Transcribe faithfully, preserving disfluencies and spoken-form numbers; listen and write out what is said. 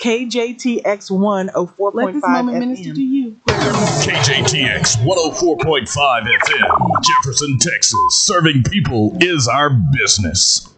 K J T X one oh four Let point this five moment F M. minister to you. K J T X one oh four point five F M, Jefferson, Texas. Serving people is our business.